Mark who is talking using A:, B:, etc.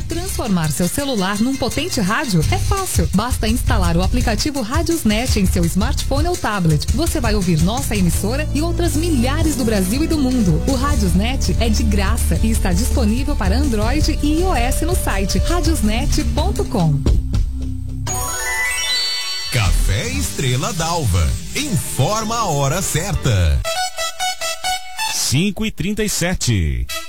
A: Transformar seu celular num potente rádio é fácil. Basta instalar o aplicativo Radiosnet em seu smartphone ou tablet. Você vai ouvir nossa emissora e outras milhares do Brasil e do mundo. O Radiosnet é de graça e está disponível para Android e iOS no site radiosnet.com.
B: Café Estrela d'Alva. Informa a hora certa.
C: 5h37.